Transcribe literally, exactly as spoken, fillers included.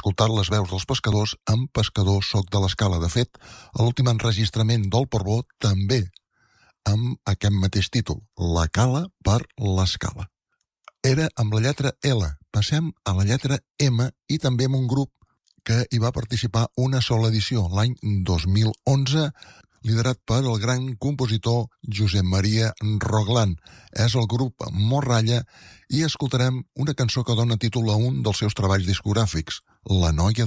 escoltat les veus dels pescadors amb Pescador Soc de l'Escala. De fet, l'últim enregistrament del Portbó també amb aquest mateix títol, La Cala per l'Escala. Era amb la lletra L. Passem a la lletra M i també amb un grup que hi va participar una sola edició, l'any dos mil onze, liderat per el gran compositor Josep Maria Roglan. És el grup Morralla i escoltarem una cançó que dona títol a un dels seus treballs discogràfics, La noia